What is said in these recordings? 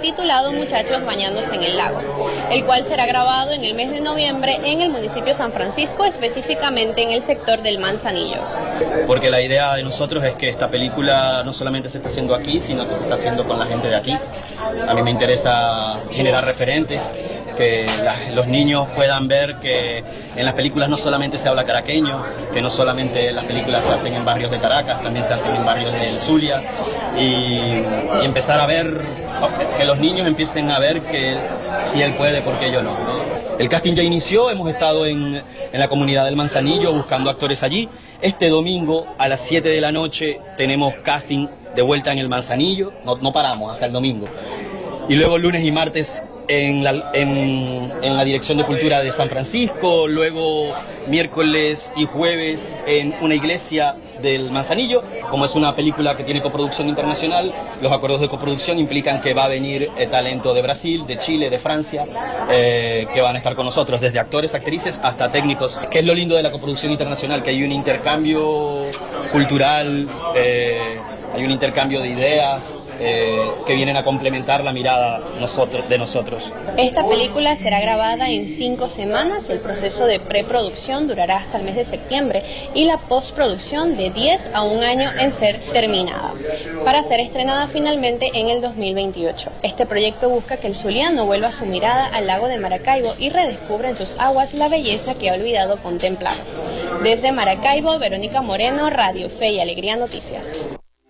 titulado Muchachos bañándose en el lago, el cual será grabado en el mes de noviembre en el municipio de San Francisco, específicamente en el sector del Manzanillo. Porque la idea de nosotros es que esta película no solamente se está haciendo aquí, sino que se está haciendo con la gente de aquí. A mí me interesa generar referentes, que los niños puedan ver que en las películas no solamente se habla caraqueño, que no solamente las películas se hacen en barrios de Caracas, también se hacen en barrios del Zulia, y empezar a ver, que los niños empiecen a ver que si él puede, ¿por qué yo no? El casting ya inició, hemos estado en la comunidad del Manzanillo buscando actores allí. Este domingo a las 7 de la noche tenemos casting de vuelta en el Manzanillo, no paramos hasta el domingo. Y luego lunes y martes en la Dirección de Cultura de San Francisco, luego miércoles y jueves en una iglesia del Manzanillo. Como es una película que tiene coproducción internacional, los acuerdos de coproducción implican que va a venir talento de Brasil, de Chile, de Francia, que van a estar con nosotros, desde actores, actrices hasta técnicos. Que es lo lindo de la coproducción internacional, que hay un intercambio cultural, hay un intercambio de ideas que vienen a complementar la mirada de nosotros. Esta película será grabada en 5 semanas, el proceso de preproducción durará hasta el mes de septiembre y la postproducción de 10 a 1 año en ser terminada, para ser estrenada finalmente en el 2028. Este proyecto busca que el zuliano vuelva su mirada al lago de Maracaibo y redescubra en sus aguas la belleza que ha olvidado contemplar. Desde Maracaibo, Verónica Moreno, Radio Fe y Alegría Noticias.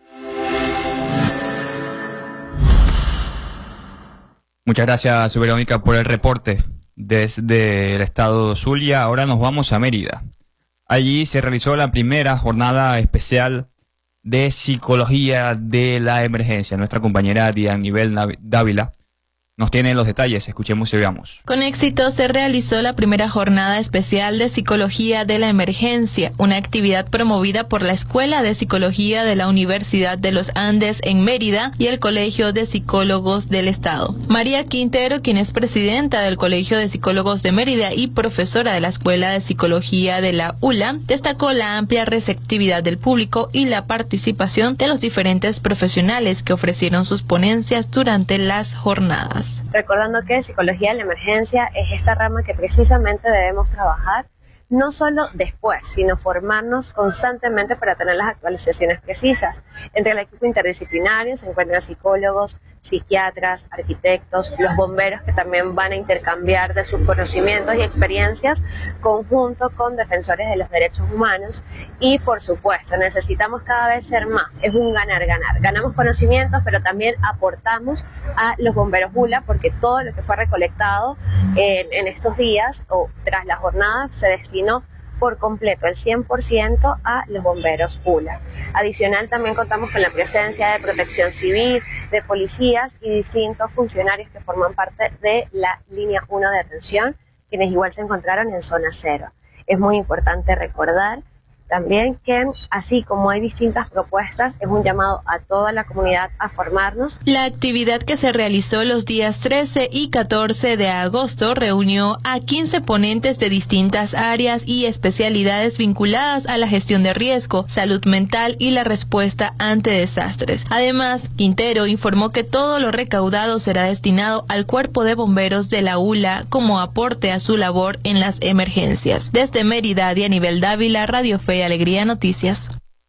Muchas gracias, Verónica, por el reporte desde el estado Zulia. Ahora nos vamos a Mérida. Allí se realizó la primera jornada especial de psicología de la emergencia. Nuestra compañera Dianibel Dávila nos tiene los detalles. Escuchemos y veamos. Con éxito se realizó la primera jornada especial de psicología de la emergencia, una actividad promovida por la Escuela de Psicología de la Universidad de los Andes en Mérida y el Colegio de Psicólogos del Estado. María Quintero, quien es presidenta del Colegio de Psicólogos de Mérida y profesora de la Escuela de Psicología de la ULA, destacó la amplia receptividad del público y la participación de los diferentes profesionales que ofrecieron sus ponencias durante las jornadas. Recordando que psicología de la emergencia es esta rama que precisamente debemos trabajar, no solo después, sino formarnos constantemente para tener las actualizaciones precisas. Entre el equipo interdisciplinario se encuentran psicólogos, psiquiatras, arquitectos, los bomberos que también van a intercambiar de sus conocimientos y experiencias conjunto con defensores de los derechos humanos y por supuesto necesitamos cada vez ser más, es un ganar-ganar. Ganamos conocimientos pero también aportamos a los bomberos ULA porque todo lo que fue recolectado en estos días o tras la jornada se destinó por completo, el 100% a los bomberos ULA. Adicional también contamos con la presencia de protección civil, de policías y distintos funcionarios que forman parte de la línea 1 de atención, quienes igual se encontraron en zona 0. Es muy importante recordar también que así como hay distintas propuestas, es un llamado a toda la comunidad a formarnos. La actividad que se realizó los días 13 y 14 de agosto reunió a 15 ponentes de distintas áreas y especialidades vinculadas a la gestión de riesgo, salud mental y la respuesta ante desastres. Además, Quintero informó que todo lo recaudado será destinado al Cuerpo de Bomberos de la ULA como aporte a su labor en las emergencias. Desde Mérida, Dianibel Dávila, Radio Fe y Alegría Noticias.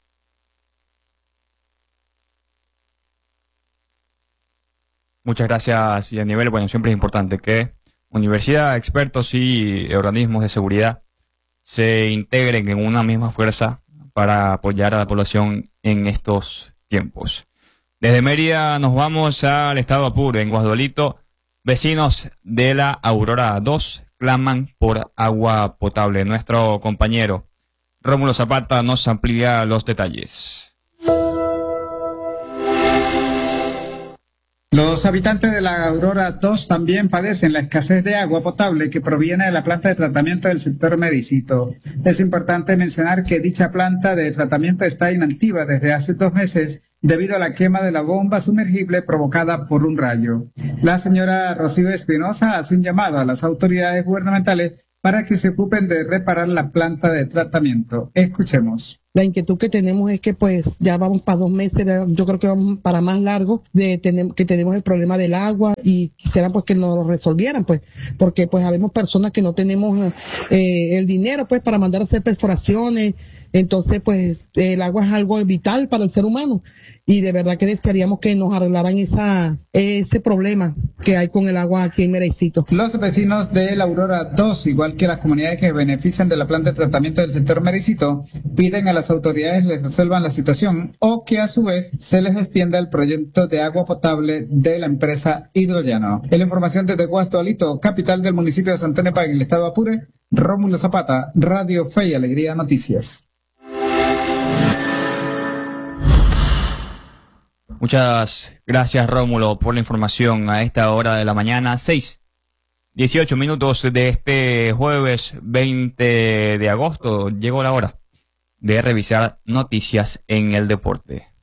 Muchas gracias, Dianibel. Bueno, siempre es importante que universidad, expertos y organismos de seguridad se integren en una misma fuerza para apoyar a la población en estos tiempos. Desde Mérida nos vamos al estado Apure. En Guasdualito, vecinos de la Aurora 2 claman por agua potable. Nuestro compañero Rómulo Zapata nos amplía los detalles. Los habitantes de la Aurora 2 también padecen la escasez de agua potable que proviene de la planta de tratamiento del sector Mericito. Es importante mencionar que dicha planta de tratamiento está inactiva desde hace 2 meses debido a la quema de la bomba sumergible provocada por un rayo. La señora Rocío Espinosa hace un llamado a las autoridades gubernamentales para que se ocupen de reparar la planta de tratamiento. Escuchemos. La inquietud que tenemos es que pues ya vamos para 2 meses, yo creo que vamos para más largo, que tenemos el problema del agua y quisiera pues que nos lo resolvieran, pues, porque pues habemos personas que no tenemos el dinero pues para mandar a hacer perforaciones. Entonces, pues, el agua es algo vital para el ser humano y de verdad que desearíamos que nos arreglaran ese problema que hay con el agua aquí en Merecito. Los vecinos de la Aurora 2, igual que las comunidades que benefician de la planta de tratamiento del sector Merecito, piden a las autoridades les resuelvan la situación o que a su vez se les extienda el proyecto de agua potable de la empresa Hidrollano. En la información desde Guasto Alito, capital del municipio de Santo Nepal, en el estado Apure, Rómulo Zapata, Radio Fe y Alegría Noticias. Muchas gracias, Rómulo, por la información a esta hora de la mañana. 6:18 minutos de este jueves 20 de agosto. Llegó la hora de revisar noticias en el deporte.